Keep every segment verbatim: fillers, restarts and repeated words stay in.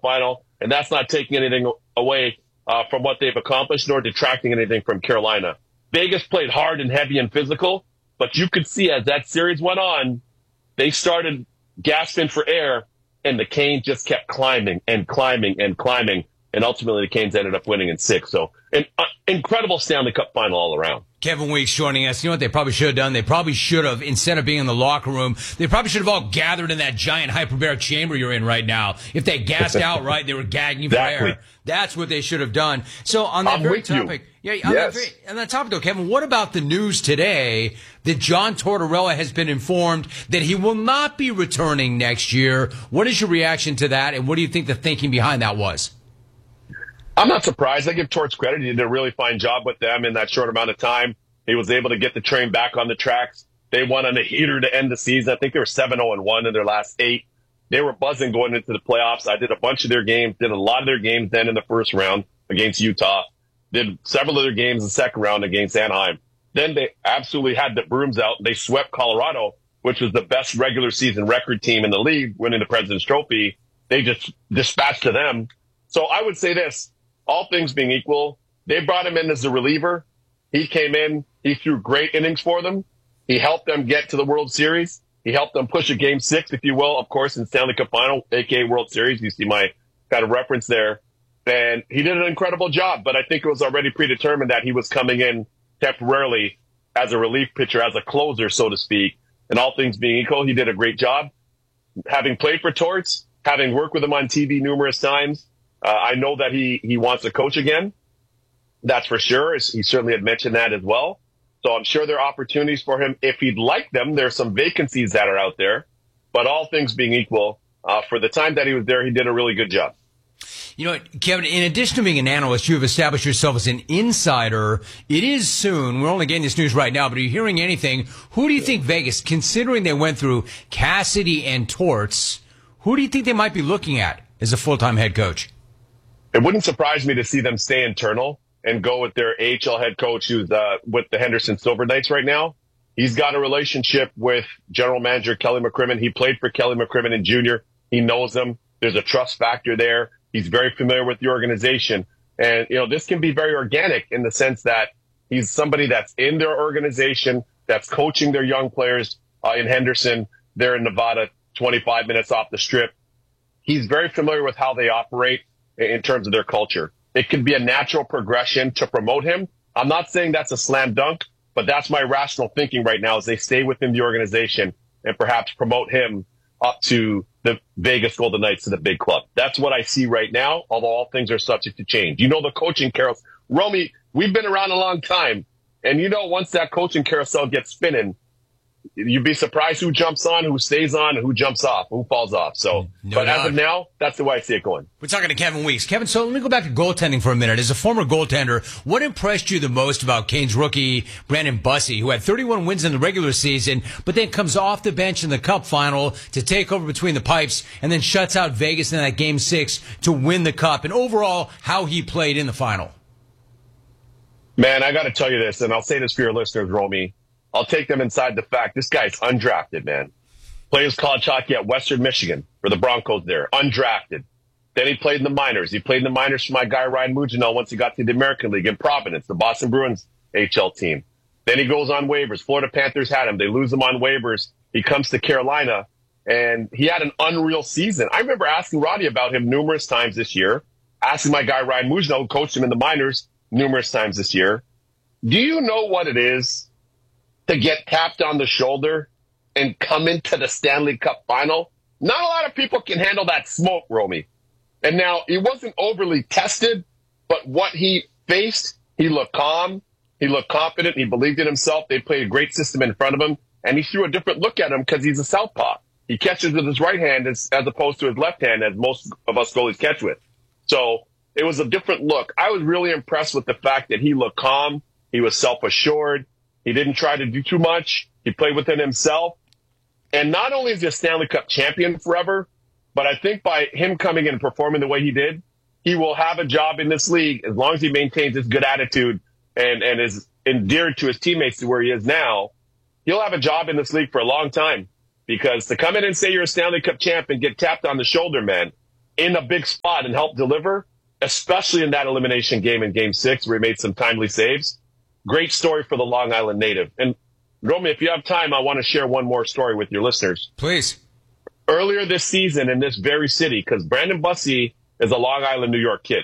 final, and that's not taking anything away uh, from what they've accomplished, nor detracting anything from Carolina. Vegas played hard and heavy and physical, but you could see as that series went on, they started gasping for air, and the Canes just kept climbing and climbing and climbing, and ultimately the Canes ended up winning in six. So an uh, incredible Stanley Cup final all around. Kevin Weeks joining us. You know what they probably should have done? They probably should have, instead of being in the locker room, they probably should have all gathered in that giant hyperbaric chamber you're in right now. If they gassed out right, they were gagging for Exactly. air. That's what they should have done. So on that I'm very with you. topic, yeah, on, Yes. that very, on that topic though, Kevin, what about the news today that John Tortorella has been informed that he will not be returning next year? What is your reaction to that, and what do you think the thinking behind that was? I'm not surprised. I give Torts credit. He did a really fine job with them in that short amount of time. He was able to get the train back on the tracks. They won on a heater to end the season. I think they were seven oh and one in their last eight. They were buzzing going into the playoffs. I did a bunch of their games, did a lot of their games then in the first round against Utah, did several of their games in the second round against Anaheim. Then they absolutely had the brooms out. They swept Colorado, which was the best regular season record team in the league, winning the President's Trophy. They just dispatched to them. So I would say this, all things being equal, they brought him in as a reliever. He came in, he threw great innings for them. He helped them get to the World Series. He helped them push a game six, if you will, of course, in Stanley Cup Final, aka World Series. You see my kind of reference there. And he did an incredible job, but I think it was already predetermined that he was coming in temporarily as a relief pitcher, as a closer, so to speak. And all things being equal, he did a great job. Having played for Torts, having worked with him on T V numerous times, uh, I know that he, he wants to coach again. That's for sure. He certainly had mentioned that as well. So I'm sure there are opportunities for him if he'd like them. There's some vacancies that are out there. But all things being equal, uh, for the time that he was there, he did a really good job. You know, Kevin, in addition to being an analyst, you have established yourself as an insider. It is soon. We're only getting this news right now, but are you hearing anything? Who do you think Vegas, considering they went through Cassidy and Torts, who do you think they might be looking at as a full-time head coach? It wouldn't surprise me to see them stay internal and go with their A H L head coach who's uh, with the Henderson Silver Knights right now. He's got a relationship with general manager Kelly McCrimmon. He played for Kelly McCrimmon in junior. He knows him. There's a trust factor there. He's very familiar with the organization. And, you know, this can be very organic in the sense that he's somebody that's in their organization, that's coaching their young players uh, in Henderson. They're in Nevada, twenty-five minutes off the strip. He's very familiar with how they operate in terms of their culture. It could be a natural progression to promote him. I'm not saying that's a slam dunk, but that's my rational thinking right now as they stay within the organization and perhaps promote him up to the Vegas Golden Knights to the big club. That's what I see right now, although all things are subject to change. You know the coaching carousel. Romy, we've been around a long time, and you know once that coaching carousel gets spinning, you'd be surprised who jumps on, who stays on, and who jumps off, who falls off. So, no but doubt. as of now, that's the way I see it going. We're talking to Kevin Weeks. Kevin, so let me go back to goaltending for a minute. As a former goaltender, what impressed you the most about Canes rookie Brandon Bussey, who had thirty-one wins in the regular season, but then comes off the bench in the Cup final to take over between the pipes and then shuts out Vegas in that game six to win the Cup, and overall how he played in the final? Man, I got to tell you this, and I'll say this for your listeners, Romy. I'll take them inside the fact. This guy's undrafted, man. Plays college hockey at Western Michigan for the Broncos there. Undrafted. Then he played in the minors. He played in the minors for my guy Ryan Mugino once he got to the American League in Providence, the Boston Bruins H L team. Then he goes on waivers. Florida Panthers had him. They lose him on waivers. He comes to Carolina, and he had an unreal season. I remember asking Roddy about him numerous times this year, asking my guy Ryan Mugino, who coached him in the minors numerous times this year. Do you know what it is to get tapped on the shoulder and come into the Stanley Cup final? Not a lot of people can handle that smoke, Romy. And now, he wasn't overly tested, but what he faced, he looked calm, he looked confident, he believed in himself. They played a great system in front of him, and he threw a different look at him because he's a southpaw. He catches with his right hand as, as opposed to his left hand, as most of us goalies catch with. So it was a different look. I was really impressed with the fact that he looked calm, he was self-assured, he didn't try to do too much. He played within himself. And not only is he a Stanley Cup champion forever, but I think by him coming in and performing the way he did, he will have a job in this league as long as he maintains his good attitude and, and is endeared to his teammates to where he is now. He'll have a job in this league for a long time, because to come in and say you're a Stanley Cup champ and get tapped on the shoulder, man, in a big spot and helped deliver, especially in that elimination game in game six where he made some timely saves. Great story for the Long Island native. And Romy, if you have time, I want to share one more story with your listeners. Please. Earlier this season in this very city, because Brandon Bussey is a Long Island, New York kid.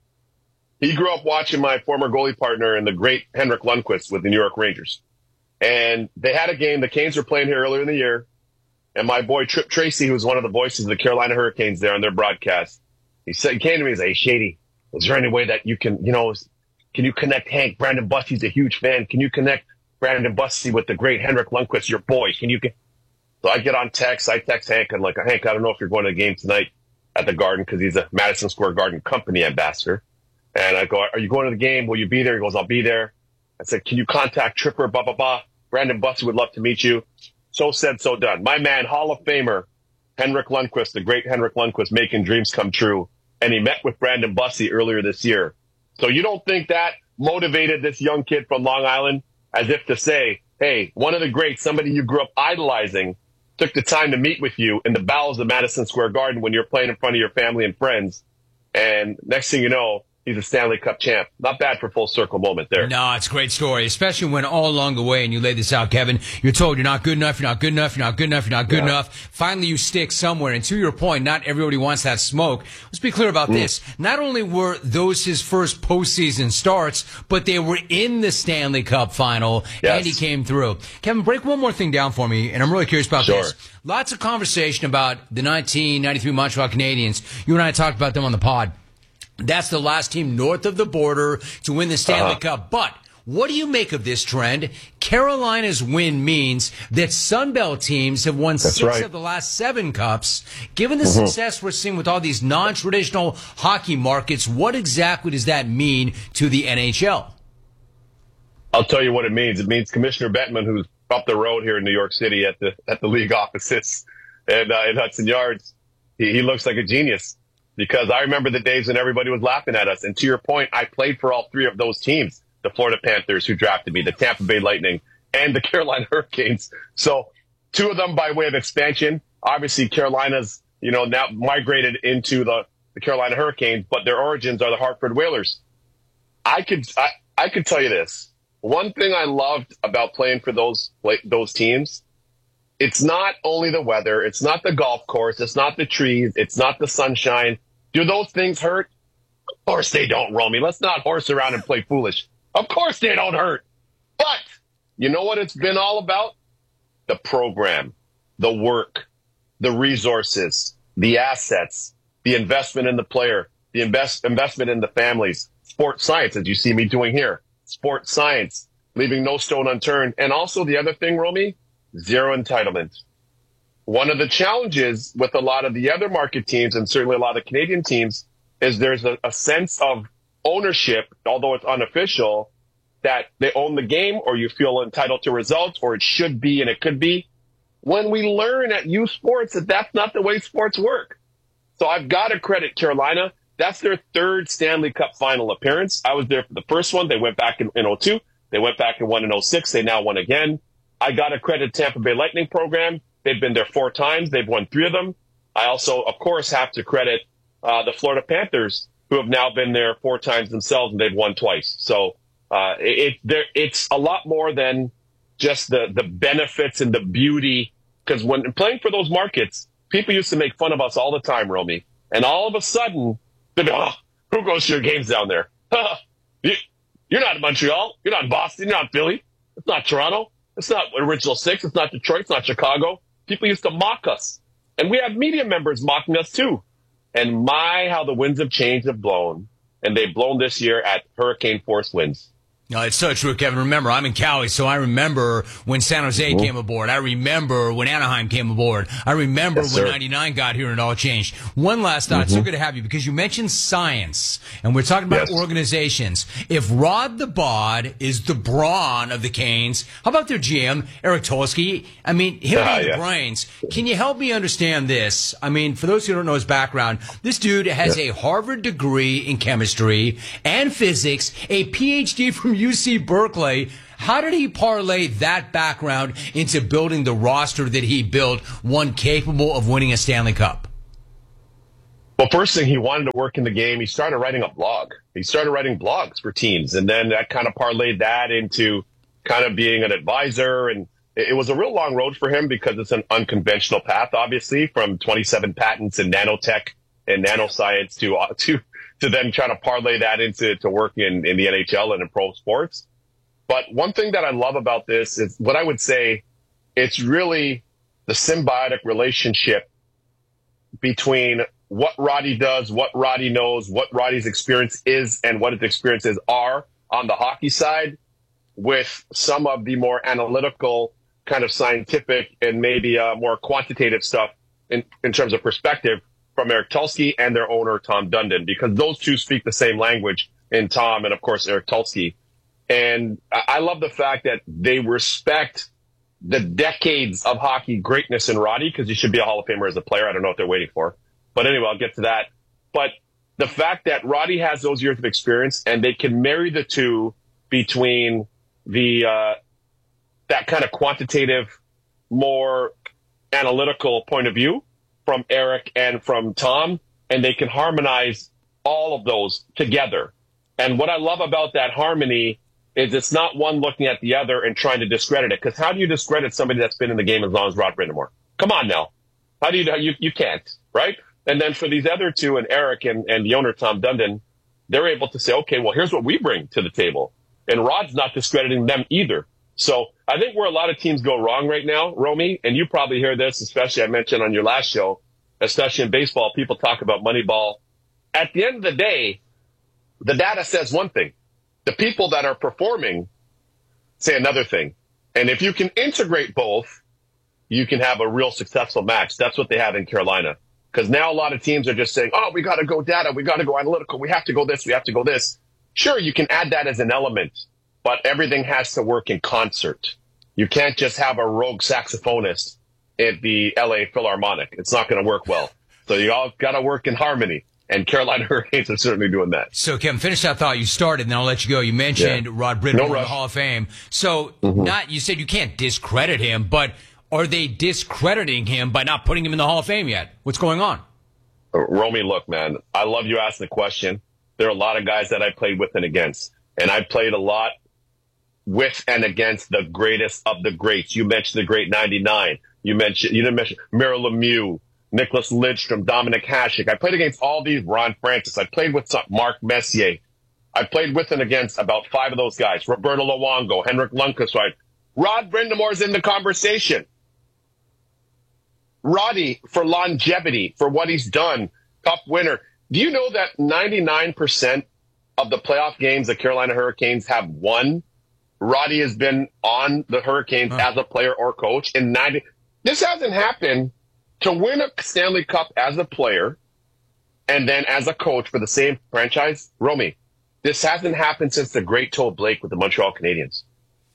He grew up watching my former goalie partner and the great Henrik Lundqvist with the New York Rangers. And they had a game. The Canes were playing here earlier in the year. And my boy Trip Tracy, who was one of the voices of the Carolina Hurricanes there on their broadcast, he said, he came to me and said, "Hey, Shady, is there any way that you can, you know, can you connect Hank? Brandon Bussey's a huge fan. Can you connect Brandon Bussey with the great Henrik Lundqvist, your boy? Can you get?" So I get on text. I text Hank. I'm like, "Hank, I don't know if you're going to the game tonight at the Garden," because he's a Madison Square Garden company ambassador. And I go, "Are you going to the game? Will you be there?" He goes, "I'll be there." I said, "Can you contact Tripper, blah, blah, blah. Brandon Bussey would love to meet you." So said, so done. My man, Hall of Famer, Henrik Lundqvist, the great Henrik Lundqvist, making dreams come true. And he met with Brandon Bussey earlier this year. So you don't think that motivated this young kid from Long Island as if to say, hey, one of the greats, somebody you grew up idolizing, took the time to meet with you in the bowels of Madison Square Garden when you're playing in front of your family and friends. And next thing you know, he's a Stanley Cup champ. Not bad for full circle moment there. No, it's a great story, especially when all along the way, and you laid this out, Kevin, you're told you're not good enough, you're not good enough, you're not good enough, you're not good yeah. enough. Finally, you stick somewhere. And to your point, not everybody wants that smoke. Let's be clear about mm. this. Not only were those his first postseason starts, but they were in the Stanley Cup final, yes. and he came through. Kevin, break one more thing down for me, and I'm really curious about sure. this. Lots of conversation about the nineteen ninety-three Montreal Canadiens. You and I talked about them on the pod. That's the last team north of the border to win the Stanley uh-huh. Cup. But what do you make of this trend? Carolina's win means that Sunbelt teams have won That's six right. of the last seven cups. Given the mm-hmm. success we're seeing with all these non-traditional hockey markets, what exactly does that mean to the N H L? I'll tell you what it means. It means Commissioner Bettman, who's up the road here in New York City at the at the league offices and uh, in Hudson Yards, he, he looks like a genius. Because I remember the days when everybody was laughing at us. And to your point, I played for all three of those teams. The Florida Panthers, who drafted me, the Tampa Bay Lightning, and the Carolina Hurricanes. So two of them by way of expansion. Obviously, Carolina's, you know, now migrated into the, the Carolina Hurricanes, but their origins are the Hartford Whalers. I could, I, I could tell you this. One thing I loved about playing for those, those teams, it's not only the weather, it's not the golf course, it's not the trees, it's not the sunshine. Do those things hurt? Of course they don't, Romy. Let's not horse around and play foolish. Of course they don't hurt. But you know what it's been all about? The program, the work, the resources, the assets, the investment in the player, the invest investment in the families, sports science, as you see me doing here, sports science, leaving no stone unturned. And also the other thing, Romy, zero entitlement. One of the challenges with a lot of the other market teams, and certainly a lot of the Canadian teams, is there's a, a sense of ownership, although it's unofficial, that they own the game, or you feel entitled to results, or it should be and it could be. When we learn at U Sports that that's not the way sports work. So I've got to credit Carolina. That's their third Stanley Cup final appearance. I was there for the first one. They went back in, in oh two. They went back and won in oh six. They now won again. I got to credit Tampa Bay Lightning program. They've been there four times. They've won three of them. I also, of course, have to credit uh, the Florida Panthers, who have now been there four times themselves, and they've won twice. So uh, it, it it's a lot more than just the, the benefits and the beauty. Because when playing for those markets, people used to make fun of us all the time, Romy. And all of a sudden, they'd be, oh, who goes to your games down there? you, you're not in Montreal. You're not in Boston. You're not Philly. It's not Toronto. It's not Original Six. It's not Detroit. It's not Chicago. People used to mock us. And we have media members mocking us too. And my, how the winds of change have blown. And they've blown this year at hurricane force winds. No, it's so true, Kevin. Remember, I'm in Cali, so I remember when San Jose mm-hmm. came aboard. I remember when Anaheim came aboard. I remember yes, when sir. ninety-nine got here and it all changed. One last thought. Mm-hmm. It's so good to have you because you mentioned science, and we're talking about yes. organizations. If Rod the Bod is the brawn of the Canes, how about their G M, Eric Tolsky? I mean, him uh, being yeah. the brains. Can you help me understand this? I mean, for those who don't know his background, this dude has yeah. a Harvard degree in chemistry and physics, a P H D from U C Berkeley. How did he parlay that background into building the roster that he built, one capable of winning a Stanley Cup? Well, first thing, he wanted to work in the game. He started writing a blog. He started writing blogs for teams. And then that kind of parlayed that into kind of being an advisor. And it was a real long road for him because it's an unconventional path, obviously, from twenty-seven patents in nanotech and nanoscience to, uh, to, to then try to parlay that into to work in, in the N H L and in pro sports. But one thing that I love about this is what I would say, it's really the symbiotic relationship between what Roddy does, what Roddy knows, what Roddy's experience is, and what his experiences are on the hockey side with some of the more analytical, kind of scientific and maybe uh, more quantitative stuff in, in terms of perspective from Eric Tulsky and their owner, Tom Dundon, because those two speak the same language in Tom and, of course, Eric Tulsky. And I love the fact that they respect the decades of hockey greatness in Roddy, because he should be a Hall of Famer as a player. I don't know what they're waiting for. But anyway, I'll get to that. But the fact that Roddy has those years of experience and they can marry the two between the uh, that kind of quantitative, more analytical point of view from Eric and from Tom, and they can harmonize all of those together. And what I love about that harmony is it's not one looking at the other and trying to discredit it. Because how do you discredit somebody that's been in the game as long as Rod Brind'Amour? Come on now. How do you, you, you can't, right? And then for these other two, and Eric and, and the owner, Tom Dundon, they're able to say, okay, well, here's what we bring to the table. And Rod's not discrediting them either. So I think where a lot of teams go wrong right now, Romy, and you probably hear this, especially I mentioned on your last show, especially in baseball, people talk about Moneyball. At the end of the day, the data says one thing. The people that are performing say another thing. And if you can integrate both, you can have a real successful match. That's what they have in Carolina. Because now a lot of teams are just saying, oh, we got to go data, we got to go analytical, we have to go this, we have to go this. Sure, you can add that as an element, but everything has to work in concert. You can't just have a rogue saxophonist at the L A Philharmonic. It's not going to work well. So you all got to work in harmony. And Carolina Hurricanes are certainly doing that. So, Kevin, finish that thought you started, and then I'll let you go. You mentioned yeah. Rod Brind'Amour no in the Hall of Fame. So, mm-hmm. not you said you can't discredit him, but are they discrediting him by not putting him in the Hall of Fame yet? What's going on? Uh, Romy, look, man, I love you asking the question. There are a lot of guys that I played with and against, and I played a lot with and against the greatest of the greats. You mentioned the great ninety-nine. You mentioned you didn't mention Merrill Lemieux, Nicholas Lidstrom, Dominic Hasek. I played against all these, Ron Francis. I played with some, Mark Messier. I played with and against about five of those guys. Roberto Luongo, Henrik Lundqvist. Rod Brind'Amour's in the conversation. Roddy, for longevity, for what he's done, Cup winner. Do you know that ninety-nine percent of the playoff games the Carolina Hurricanes have won, Roddy has been on the Hurricanes huh. as a player or coach in ninety. This hasn't happened. To win a Stanley Cup as a player and then as a coach for the same franchise, Romy, this hasn't happened since the great Toe Blake with the Montreal Canadiens.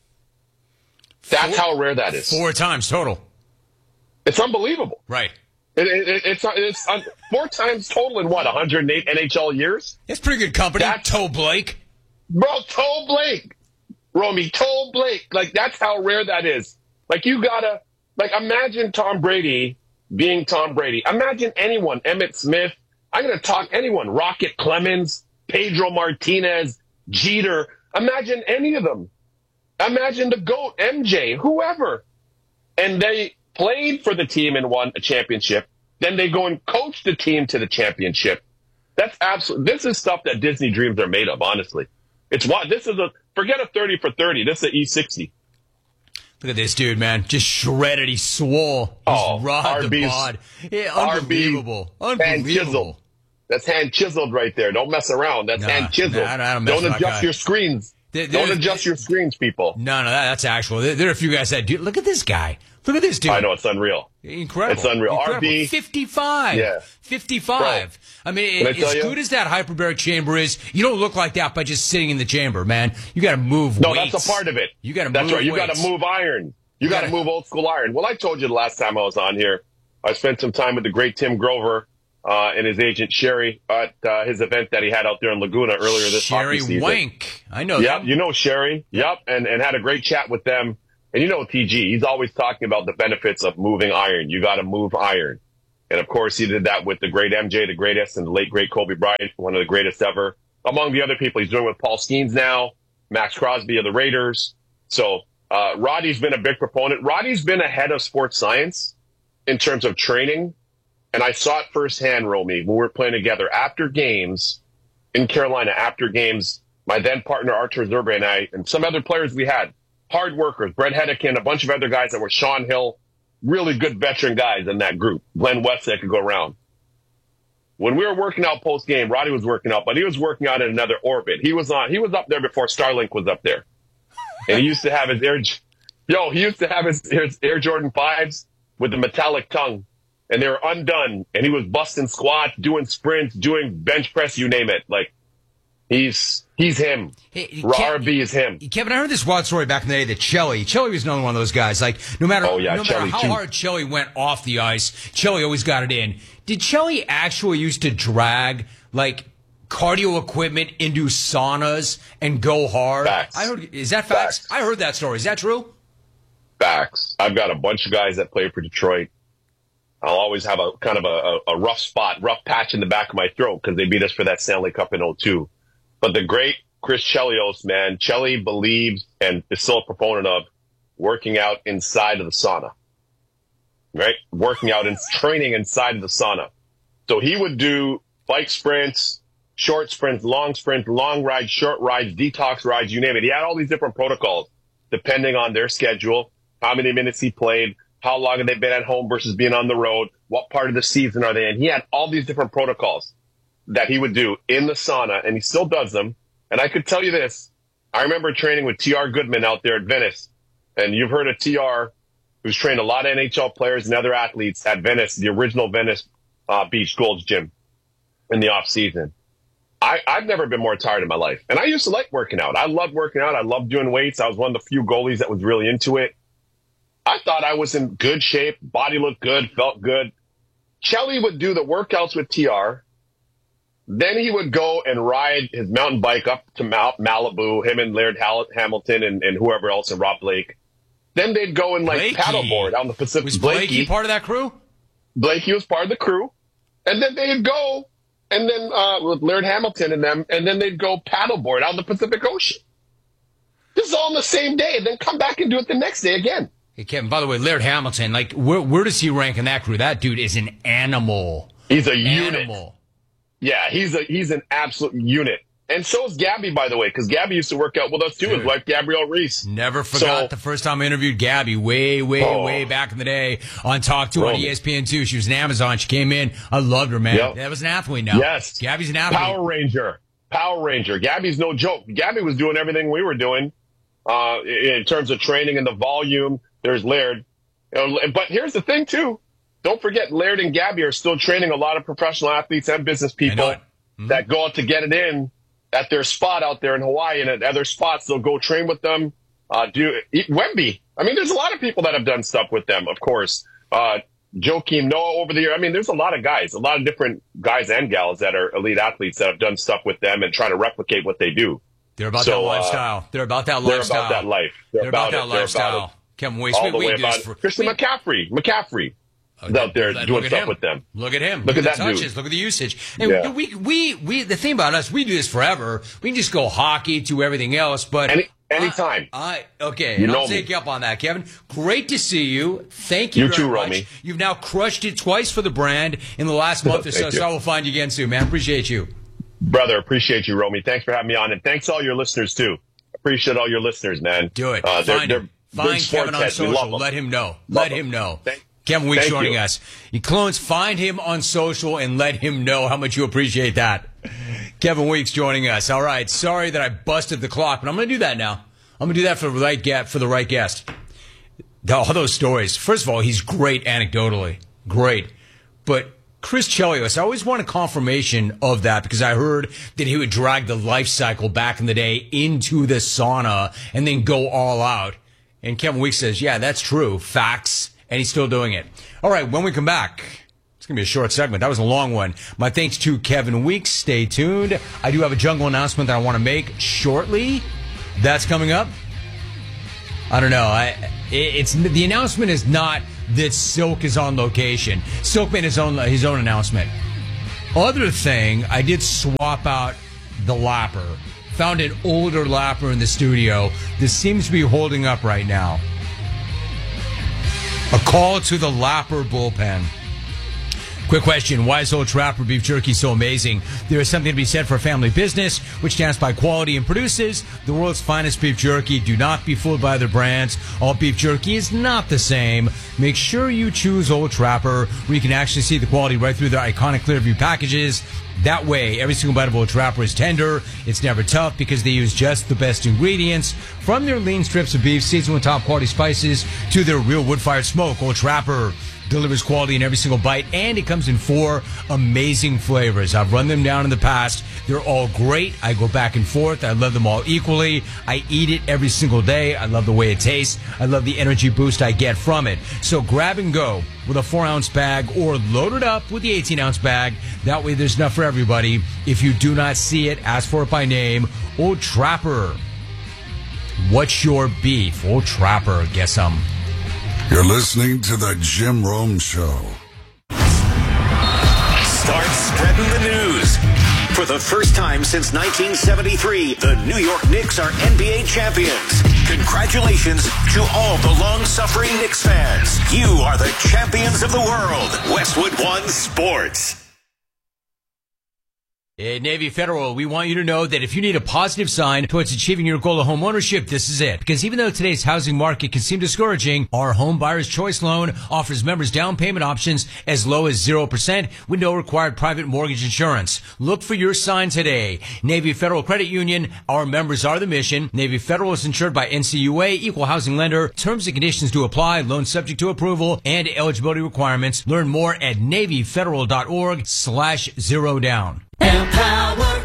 That's four, how rare that is. Four times total. It's unbelievable. Right. It, it, it's it's uh, four times total in what, one hundred eight N H L years? It's pretty good company, that's, Toe Blake. Bro, Toe Blake. Romy, Toe Blake. Like, that's how rare that is. Like, you gotta, like, imagine Tom Brady being Tom Brady. Imagine anyone, Emmitt Smith. I'm going to talk anyone, Rocket Clemens, Pedro Martinez, Jeter. Imagine any of them. Imagine the GOAT, M J, whoever. And they played for the team and won a championship. Then they go and coach the team to the championship. That's absolutely, this is stuff that Disney dreams are made of, honestly. It's what, this is a, forget a thirty for thirty. This is an E sixty. Look at this dude, man. Just shredded. He's swole. He's oh, raw the bod. Yeah, unbelievable. Unbelievable. Hand chiseled. That's hand chiseled right there. Don't mess around. That's nah, hand chiseled. Nah, I don't mess don't adjust your screens. There, don't adjust your screens, people. No, no, that, that's actual. There, there are a few guys that do. Look at this guy. Look at this dude. I know, it's unreal. Incredible. It's unreal. Incredible. R B. fifty-five. Yeah. fifty-five. Bro, I mean, I as you? good as that hyperbaric chamber is, you don't look like that by just sitting in the chamber, man. You got to move no, weights. No, that's a part of it. You got to move That's right. You weights. got to move iron. You, you got to move old school iron. Well, I told you the last time I was on here, I spent some time with the great Tim Grover uh, and his agent Sherry at uh, his event that he had out there in Laguna earlier this Sherry hockey season. Wank. I know Yep, them. you know Sherry. Yep, and, and had a great chat with them. And you know T G, he's always talking about the benefits of moving iron. You got to move iron. And of course, he did that with the great M J, the greatest, and the late, great Kobe Bryant, one of the greatest ever. Among the other people, he's doing with Paul Skeens now, Max Crosby of the Raiders. So uh, Roddy's been a big proponent. Roddy's been ahead of sports science in terms of training. And I saw it firsthand, Romy, when we were playing together after games in Carolina, after games, my then partner, Artur Zerbe, and I, and some other players we had, hard workers, Brett Hedekin, a bunch of other guys that were Sean Hill, really good veteran guys in that group. Glenn West that could go around. When we were working out post game, Roddy was working out, but he was working out in another orbit. He was on, he was up there before Starlink was up there. And he used to have his Air, yo, he used to have his, his Air Jordan fives with the metallic tongue, and they were undone. And he was busting squats, doing sprints, doing bench press, you name it. Like, he's, he's him. Hey, R B is him. Kevin, I heard this wild story back in the day that Chelly, Chelly was another one of those guys. Like, no matter, oh, yeah, no matter how too. hard Chelly went off the ice, Chelly always got it in. Did Chelly actually used to drag, like, cardio equipment into saunas and go hard? Facts. I heard, is that facts? facts? I heard that story. Is that true? Facts. I've got a bunch of guys that play for Detroit. I'll always have a kind of a, a rough spot, rough patch in the back of my throat because they beat us for that Stanley Cup in oh two. But the great Chris Chelios, man, Chelly believes and is still a proponent of working out inside of the sauna, right? Working out and training inside of the sauna. So he would do bike sprints, short sprints, long sprints, long rides, short rides, detox rides, you name it. He had all these different protocols depending on their schedule, how many minutes he played, how long have they been at home versus being on the road, what part of the season are they in. He had all these different protocols that he would do in the sauna, and he still does them. And I could tell you this. I remember training with T R Goodman out there at Venice. And you've heard of T R, who's trained a lot of N H L players and other athletes at Venice, the original Venice uh, Beach Gold's Gym in the off season. I, I've never been more tired in my life. And I used to like working out. I loved working out. I loved doing weights. I was one of the few goalies that was really into it. I thought I was in good shape. Body looked good, felt good. Chelly would do the workouts with T R. Then he would go and ride his mountain bike up to Mount Malibu, him and Laird Hamilton and, and whoever else, and Rob Blake. Then they'd go and like Blakey. paddleboard out in the Pacific. Was Blakey, Blakey part of that crew? Blakey was part of the crew. And then they'd go, and then uh, with Laird Hamilton and them, and then they'd go paddleboard out in the Pacific Ocean. This is all on the same day, and then come back and do it the next day again. Hey, Kevin, by the way, Laird Hamilton, like, where, where does he rank in that crew? That dude is an animal. He's a unit. Animal. Yeah, he's a he's an absolute unit. And so is Gabby, by the way, because Gabby used to work out with us, too, Dude, his wife, Gabrielle Reese. Never forgot so, the first time I interviewed Gabby way, way, oh, way back in the day on Talk two on E S P N two. She was an Amazon. She came in. I loved her, man. Yep. That was an athlete now. Yes. Gabby's an athlete. Power Ranger. Power Ranger. Gabby's no joke. Gabby was doing everything we were doing uh, in terms of training and the volume. There's Laird. You know, but here's the thing, too. Don't forget, Laird and Gabby are still training a lot of professional athletes and business people mm-hmm. that go out to get it in at their spot out there in Hawaii, and at other spots, they'll go train with them. Uh, do Wemby. I mean, there's a lot of people that have done stuff with them, of course. Uh, Joakim Noah over the year. I mean, there's a lot of guys, a lot of different guys and gals that are elite athletes that have done stuff with them and try to replicate what they do. They're about so, that lifestyle. Uh, they're about that lifestyle. They're about that life. They're, they're about, about that it. lifestyle. Kevin Weeks, all we, the we way do about this for, Christian we, McCaffrey. McCaffrey. Okay, out there doing stuff him. with them. Look at him. Look, look at at the that touches. dude. Look at the usage. And yeah. we, we, we, the thing about us, we do this forever. We can just go hockey to everything else, but Any, anytime. I, I okay. You I'll know take me. you up on that, Kevin. Great to see you. Thank you, you very too, much. Romy. You've now crushed it twice for the brand in the last month or so. you. So I will find you again soon, man. Appreciate you, brother. Appreciate you, Romy. Thanks for having me on, and thanks to all your listeners too. Appreciate all your listeners, man. Do it. Uh, they're, find they're him. Find Kevin on social. Let him know. Love let him know. Thank, Kevin Weeks joining you. us. You clones, find him on social and let him know how much you appreciate that. Kevin Weeks joining us. All right. Sorry that I busted the clock, but I'm going to do that now. I'm going to do that for the right get for the right guest. All those stories. First of all, he's great anecdotally. Great. But Chris Chelios, I always wanted confirmation of that because I heard that he would drag the life cycle back in the day into the sauna and then go all out. And Kevin Weeks says, yeah, that's true. Facts. And he's still doing it. All right, when we come back, it's going to be a short segment. That was a long one. My thanks to Kevin Weeks. Stay tuned. I do have a jungle announcement that I want to make shortly. That's coming up. I don't know. I, it's the announcement is not that Silk is on location. Silk made his own his own announcement. Other thing, I did swap out the lapper. Found an older lapper in the studio that seems to be holding up right now. A call to the lapper bullpen. Quick question, why is Old Trapper beef jerky so amazing? There is something to be said for a family business, which stands by quality and produces the world's finest beef jerky. Do not be fooled by other brands. All beef jerky is not the same. Make sure you choose Old Trapper, where you can actually see the quality right through their iconic Clearview packages. That way, every single bite of Old Trapper is tender. It's never tough because they use just the best ingredients. From their lean strips of beef seasoned with top quality spices to their real wood-fired smoke, Old Trapper delivers quality in every single bite, and it comes in four amazing flavors. I've run them down in the past. They're all great. I go back and forth. I love them all equally. I eat it every single day. I love the way it tastes. I love the energy boost I get from it. So grab and go with a four-ounce bag or load it up with the eighteen-ounce bag. That way there's enough for everybody. If you do not see it, ask for it by name. Old Trapper. What's your beef? Old Trapper. Guess some. You're listening to the Jim Rome Show. Start spreading the news. For the first time since nineteen seventy-three, the New York Knicks are N B A champions. Congratulations to all the long-suffering Knicks fans. You are the champions of the world. Westwood One Sports. At Navy Federal, we want you to know that if you need a positive sign towards achieving your goal of home ownership, this is it. Because even though today's housing market can seem discouraging, our Home Buyer's Choice Loan offers members down payment options as low as zero percent with no required private mortgage insurance. Look for your sign today. Navy Federal Credit Union, our members are the mission. Navy Federal is insured by N C U A, equal housing lender. Terms and conditions to apply, loan subject to approval, and eligibility requirements. Learn more at NavyFederal.org slash zero down. Empower.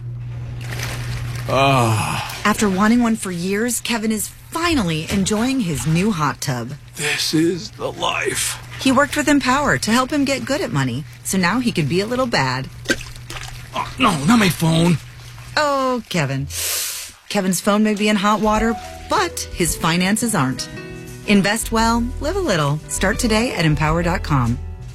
Oh. After wanting one for years, Kevin is finally enjoying his new hot tub. This is the life. He worked with Empower to help him get good at money, so now he could be a little bad. Oh, no, not my phone. Oh, Kevin. Kevin's phone may be in hot water, but his finances aren't. Invest well, live a little. Start today at empower dot com.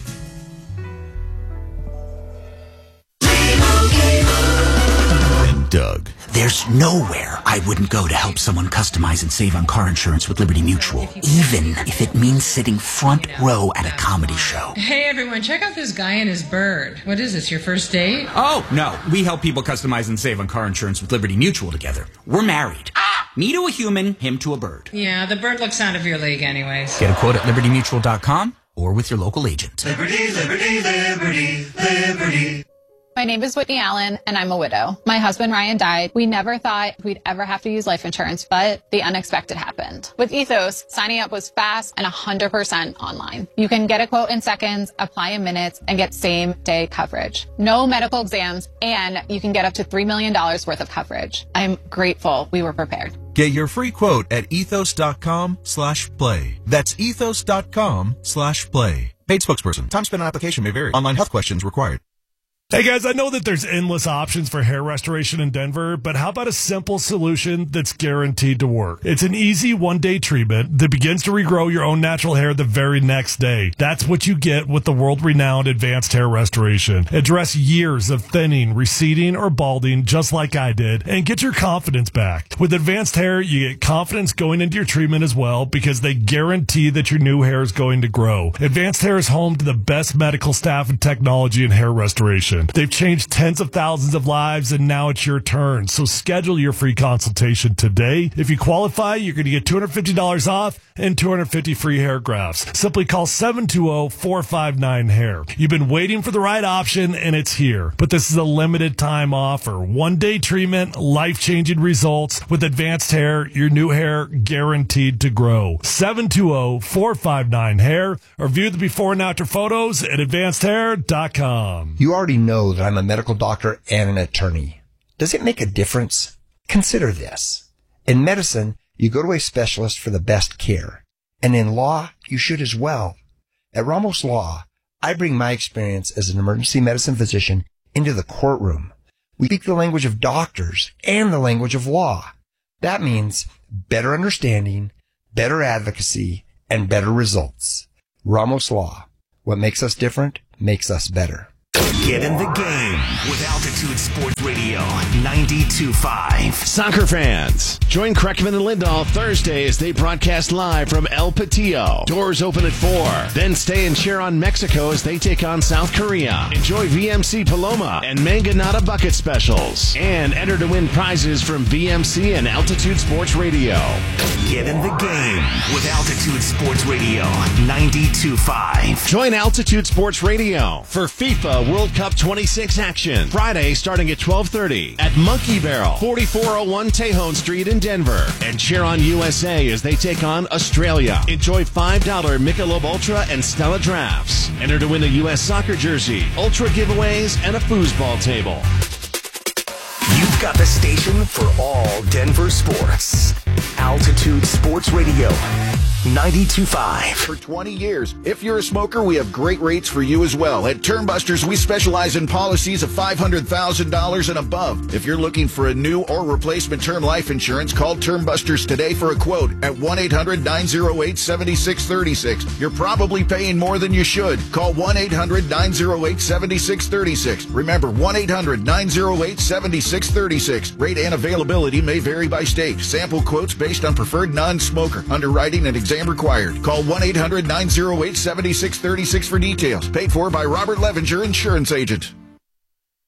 Doug. There's nowhere I wouldn't go to help someone customize and save on car insurance with Liberty Mutual, even if it means sitting front row at a comedy show. Hey everyone, check out this guy and his bird. What is this, your first date? Oh, no. We help people customize and save on car insurance with Liberty Mutual together. We're married. Ah! Me to a human, him to a bird. Yeah, the bird looks out of your league anyways. Get a quote at liberty mutual dot com or with your local agent. Liberty, liberty, liberty, liberty. My name is Whitney Allen, and I'm a widow. My husband, Ryan, died. We never thought we'd ever have to use life insurance, but the unexpected happened. With Ethos, signing up was fast and one hundred percent online. You can get a quote in seconds, apply in minutes, and get same-day coverage. No medical exams, and you can get up to three million dollars worth of coverage. I'm grateful we were prepared. Get your free quote at ethos.com slash play. That's ethos.com slash play. Paid spokesperson. Time spent on application may vary. Online health questions required. Hey guys, I know that there's endless options for hair restoration in Denver, but how about a simple solution that's guaranteed to work? It's an easy one-day treatment that begins to regrow your own natural hair the very next day. That's what you get with the world-renowned Advanced Hair Restoration. Address years of thinning, receding, or balding just like I did, and get your confidence back. With Advanced Hair, you get confidence going into your treatment as well because they guarantee that your new hair is going to grow. Advanced Hair is home to the best medical staff and technology in hair restoration. They've changed tens of thousands of lives, and now it's your turn. So schedule your free consultation today. If you qualify, you're going to get two hundred fifty dollars off and two hundred fifty free hair grafts. Simply call seven two zero, four five nine, hair. You've been waiting for the right option, and it's here. But this is a limited time offer. One-day treatment, life-changing results. With Advanced Hair, your new hair guaranteed to grow. seven two zero, four five nine, hair, or view the before and after photos at advanced hair dot com. You already know that I'm a medical doctor and an attorney. Does it make a difference? Consider this. In medicine, you go to a specialist for the best care. And in law, you should as well. At Ramos Law, I bring my experience as an emergency medicine physician into the courtroom. We speak the language of doctors and the language of law. That means better understanding, better advocacy, and better results. Ramos Law. What makes us different makes us better. Get in the game with Altitude Sports Radio ninety-two point five. Soccer fans, join Kreckman and Lindahl Thursday as they broadcast live from El Patillo. Doors open at four. Then stay and cheer on Mexico as they take on South Korea. Enjoy V M C Paloma and Manganata bucket specials. And enter to win prizes from V M C and Altitude Sports Radio. Get in the game with Altitude Sports Radio ninety-two point five. Join Altitude Sports Radio for FIFA World Cup twenty-six action. Friday starting at twelve thirty at Monkey Barrel, forty-four oh one Tejon Street in Denver. And cheer on U S A as they take on Australia. Enjoy five dollars Michelob Ultra and Stella drafts. Enter to win a U S soccer jersey, Ultra giveaways, and a foosball table. You've got the station for all Denver sports. Altitude Sports Radio ninety-two point five. For twenty years. If you're a smoker, we have great rates for you as well. At Termbusters, we specialize in policies of five hundred thousand dollars and above. If you're looking for a new or replacement term life insurance, call Termbusters today for a quote at one eight hundred nine oh eight seven six three six. You're probably paying more than you should. Call one eight hundred nine oh eight seven six three six. Remember, one eight hundred nine oh eight seven six three six. Rate and availability may vary by state. Sample quotes based on preferred non-smoker. Underwriting and exam required. Call one eight hundred nine oh eight seven six three six for details. Paid for by Robert Levinger, Insurance Agent.